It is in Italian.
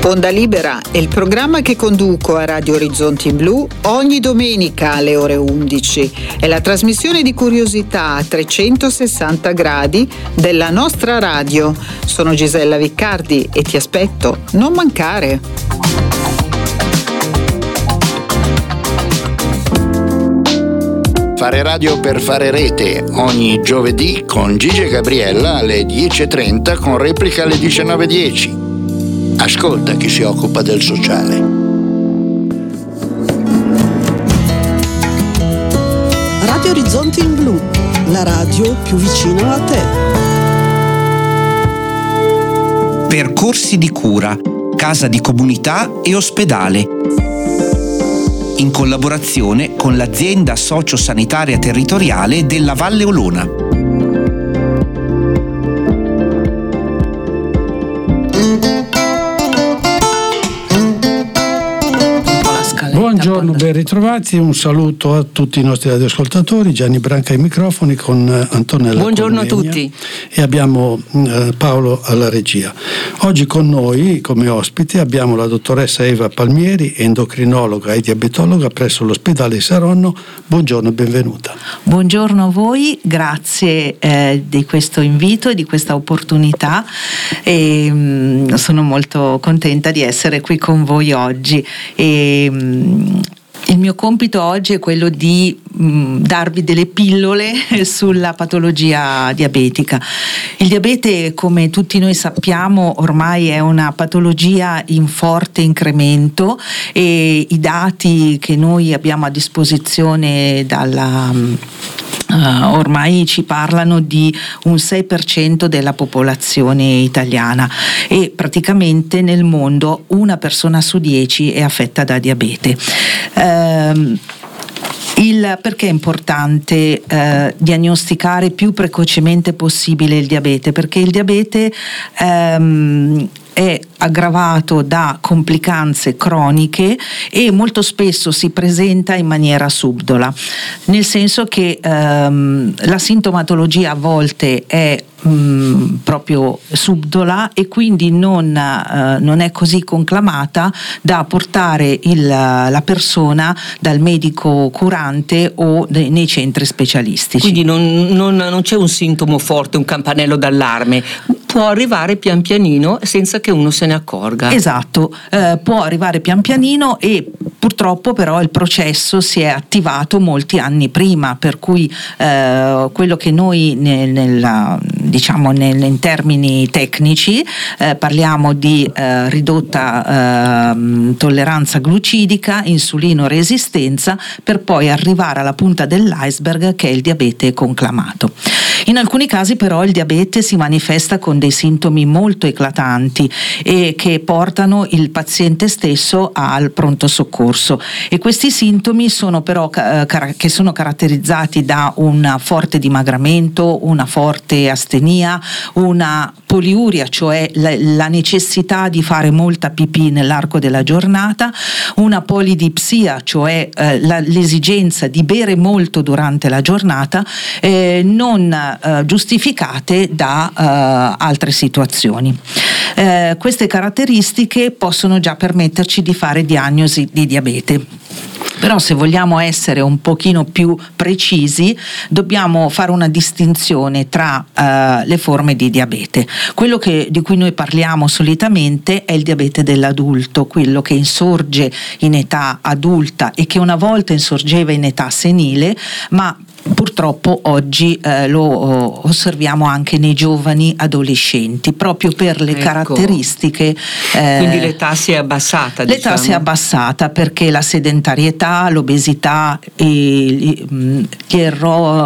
Onda Libera è il programma che conduco a Radio Orizzonti Blu ogni domenica alle ore 11. È la trasmissione di curiosità a 360 gradi della nostra radio. Sono Gisella Viccardi e ti aspetto, non mancare. Fare radio per fare rete, ogni giovedì con Gigi e Gabriella alle 10.30 con replica alle 19.10. Ascolta chi si occupa del sociale. Radio Orizzonti in Blu, la radio più vicina a te. Percorsi di cura, casa di comunità e ospedale. In collaborazione con l'azienda sociosanitaria territoriale della Valle Olona. Buongiorno, ben ritrovati, un saluto a tutti i nostri radioascoltatori. Gianni Branca ai microfoni con Antonella. Buongiorno Cornegna, a tutti. e abbiamo Paolo alla regia. Oggi con noi come ospite abbiamo la dottoressa Eva Palmieri, endocrinologa e diabetologa presso l'ospedale di Saronno. Buongiorno e benvenuta. Buongiorno a voi, grazie di questo invito e di questa opportunità e sono molto contenta di essere qui con voi oggi. Il mio compito oggi è quello di darvi delle pillole sulla patologia diabetica. Il diabete, come tutti noi sappiamo, ormai è una patologia in forte incremento e i dati che noi abbiamo a disposizione ormai ci parlano di un 6% della popolazione italiana e praticamente nel mondo una persona su 10 è affetta da diabete. Perché è importante diagnosticare più precocemente possibile il diabete? Perché il diabete è aggravato da complicanze croniche e molto spesso si presenta in maniera subdola, nel senso che la sintomatologia a volte è proprio subdola e quindi non è così conclamata da portare la persona dal medico curante o nei centri specialistici. Quindi non c'è un sintomo forte, un campanello d'allarme, può arrivare pian pianino senza che uno se ne accorga. Esatto, può arrivare pian pianino e purtroppo però il processo si è attivato molti anni prima, per cui quello che noi in termini tecnici parliamo di ridotta tolleranza glucidica, insulinoresistenza, per poi arrivare alla punta dell'iceberg che è il diabete conclamato. In alcuni casi però il diabete si manifesta con dei sintomi molto eclatanti e che portano il paziente stesso al pronto soccorso, e questi sintomi sono però che sono caratterizzati da un forte dimagramento, una forte astenia, una poliuria, cioè la necessità di fare molta pipì nell'arco della giornata, una polidipsia, cioè l'esigenza di bere molto durante la giornata, non giustificate da altre situazioni. Queste caratteristiche possono già permetterci di fare diagnosi di diabete. Però se vogliamo essere un pochino più precisi dobbiamo fare una distinzione tra le forme di diabete. Quello di cui noi parliamo solitamente è il diabete dell'adulto, quello che insorge in età adulta e che una volta insorgeva in età senile, ma purtroppo oggi lo osserviamo anche nei giovani adolescenti, proprio per le caratteristiche. Quindi l'età si è abbassata. L'età si è abbassata perché la sedentarietà, l'obesità e gli